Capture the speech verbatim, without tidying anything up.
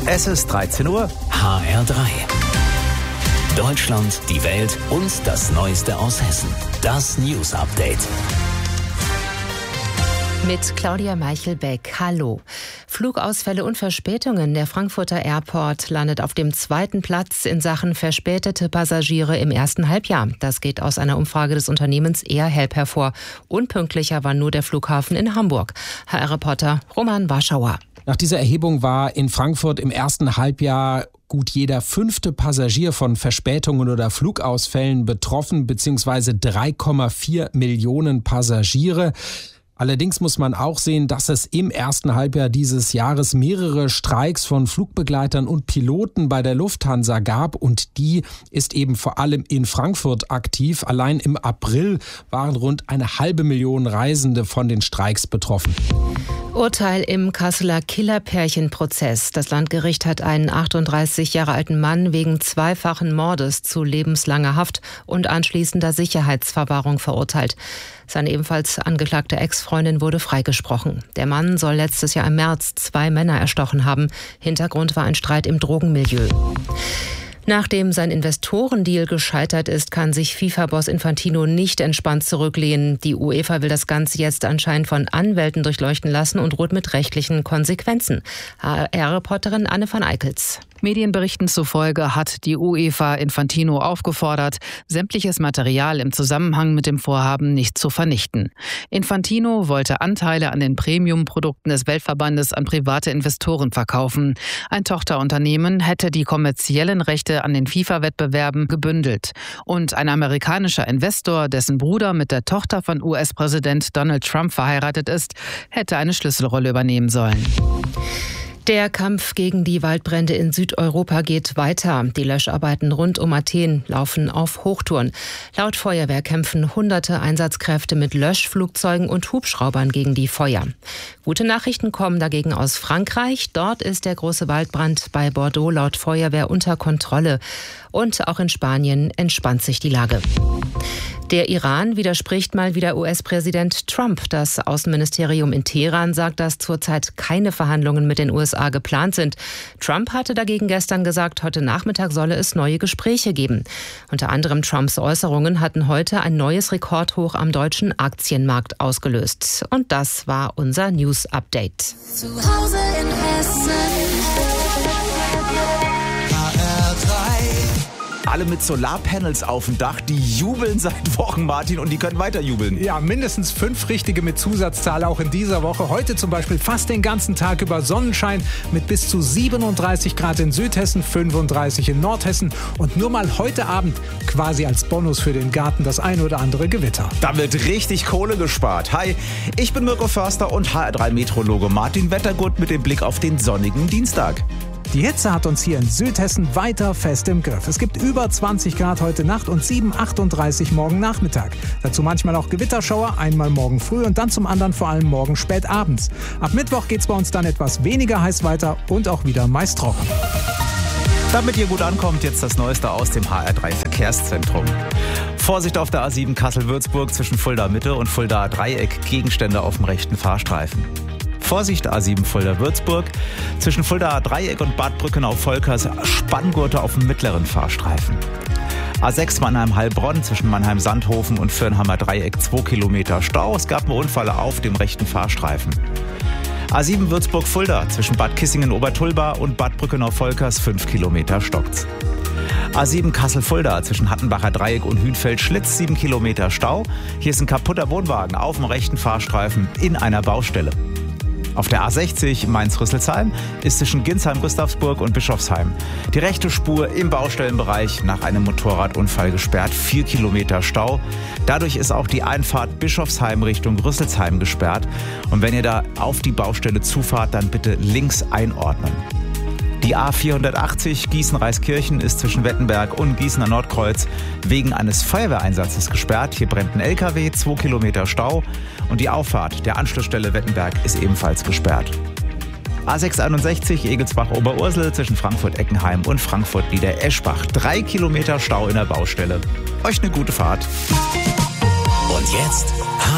Es ist dreizehn Uhr. H R drei. Deutschland, die Welt und das Neueste aus Hessen. Das News Update. Mit Claudia Meichelbeck. Hallo. Flugausfälle und Verspätungen. Der Frankfurter Airport landet auf dem zweiten Platz in Sachen verspätete Passagiere im ersten Halbjahr. Das geht aus einer Umfrage des Unternehmens AirHelp hervor. Unpünktlicher war nur der Flughafen in Hamburg. H R-Reporter Roman Warschauer. Nach dieser Erhebung war in Frankfurt im ersten Halbjahr gut jeder fünfte Passagier von Verspätungen oder Flugausfällen betroffen, beziehungsweise drei Komma vier Millionen Passagiere. Allerdings muss man auch sehen, dass es im ersten Halbjahr dieses Jahres mehrere Streiks von Flugbegleitern und Piloten bei der Lufthansa gab und die ist eben vor allem in Frankfurt aktiv. Allein im April waren rund eine halbe Million Reisende von den Streiks betroffen. Urteil im Kasseler Killerpärchenprozess. Das Landgericht hat einen achtunddreißig Jahre alten Mann wegen zweifachen Mordes zu lebenslanger Haft und anschließender Sicherheitsverwahrung verurteilt. Seine ebenfalls angeklagte Ex-Freundin wurde freigesprochen. Der Mann soll letztes Jahr im März zwei Männer erstochen haben. Hintergrund war ein Streit im Drogenmilieu. Nachdem sein Investorendeal gescheitert ist, kann sich FIFA-Boss Infantino nicht entspannt zurücklehnen. Die UEFA will das Ganze jetzt anscheinend von Anwälten durchleuchten lassen und droht mit rechtlichen Konsequenzen. H R-Reporterin Anne van Eickels. Medienberichten zufolge hat die UEFA Infantino aufgefordert, sämtliches Material im Zusammenhang mit dem Vorhaben nicht zu vernichten. Infantino wollte Anteile an den Premium-Produkten des Weltverbandes an private Investoren verkaufen. Ein Tochterunternehmen hätte die kommerziellen Rechte an den FIFA-Wettbewerben gebündelt. Und ein amerikanischer Investor, dessen Bruder mit der Tochter von U S-Präsident Donald Trump verheiratet ist, hätte eine Schlüsselrolle übernehmen sollen. Der Kampf gegen die Waldbrände in Südeuropa geht weiter. Die Löscharbeiten rund um Athen laufen auf Hochtouren. Laut Feuerwehr kämpfen hunderte Einsatzkräfte mit Löschflugzeugen und Hubschraubern gegen die Feuer. Gute Nachrichten kommen dagegen aus Frankreich. Dort ist der große Waldbrand bei Bordeaux laut Feuerwehr unter Kontrolle. Und auch in Spanien entspannt sich die Lage. Der Iran widerspricht mal wieder U S-Präsident Trump. Das Außenministerium in Teheran sagt, dass zurzeit keine Verhandlungen mit den U S A geplant sind. Trump hatte dagegen gestern gesagt, heute Nachmittag solle es neue Gespräche geben. Unter anderem Trumps Äußerungen hatten heute ein neues Rekordhoch am deutschen Aktienmarkt ausgelöst. Und das war unser News-Update. Zu Hause in Hessen. Alle mit Solarpanels auf dem Dach, die jubeln seit Wochen, Martin, und die können weiter jubeln. Ja, mindestens fünf richtige mit Zusatzzahl auch in dieser Woche. Heute zum Beispiel fast den ganzen Tag über Sonnenschein mit bis zu siebenunddreißig Grad in Südhessen, fünfunddreißig in Nordhessen und nur mal heute Abend quasi als Bonus für den Garten das ein oder andere Gewitter. Da wird richtig Kohle gespart. Hi, ich bin Mirko Förster und H R drei Meteorologe Martin Wettergut mit dem Blick auf den sonnigen Dienstag. Die Hitze hat uns hier in Südhessen weiter fest im Griff. Es gibt über zwanzig Grad heute Nacht und sieben Komma achtunddreißig morgen Nachmittag. Dazu manchmal auch Gewitterschauer, einmal morgen früh und dann zum anderen vor allem morgen spät abends. Ab Mittwoch geht's bei uns dann etwas weniger heiß weiter und auch wieder meist trocken. Damit ihr gut ankommt, jetzt das Neueste aus dem H R drei Verkehrszentrum. Vorsicht auf der A sieben Kassel-Würzburg zwischen Fulda Mitte und Fulda Dreieck, Gegenstände auf dem rechten Fahrstreifen. Vorsicht, A sieben Fulda-Würzburg. Zwischen Fulda Dreieck und Bad Brückenau-Volkers Spanngurte auf dem mittleren Fahrstreifen. A sechs Mannheim-Heilbronn zwischen Mannheim-Sandhofen und Fürnhammer Dreieck zwei Kilometer Stau. Es gab einen Unfall auf dem rechten Fahrstreifen. A sieben Würzburg-Fulda zwischen Bad Kissingen-Obertulba und Bad Brückenau-Volkers fünf Kilometer stockt's. A sieben Kassel-Fulda zwischen Hattenbacher Dreieck und Hünfeld-Schlitz sieben Kilometer Stau. Hier ist ein kaputter Wohnwagen auf dem rechten Fahrstreifen in einer Baustelle. Auf der A sechzig Mainz-Rüsselsheim ist zwischen Ginsheim-Gustavsburg und Bischofsheim die rechte Spur im Baustellenbereich nach einem Motorradunfall gesperrt. Vier Kilometer Stau. Dadurch ist auch die Einfahrt Bischofsheim Richtung Rüsselsheim gesperrt. Und wenn ihr da auf die Baustelle zufahrt, dann bitte links einordnen. Die A vierhundertachtzig Gießen-Reiskirchen ist zwischen Wettenberg und Gießener Nordkreuz wegen eines Feuerwehreinsatzes gesperrt. Hier brennt ein L K W, zwei Kilometer Stau und die Auffahrt der Anschlussstelle Wettenberg ist ebenfalls gesperrt. A sechshunderteinundsechzig Egelsbach-Oberursel zwischen Frankfurt-Eckenheim und Frankfurt-Nieder-Eschbach. Drei Kilometer Stau in der Baustelle. Euch eine gute Fahrt. Und jetzt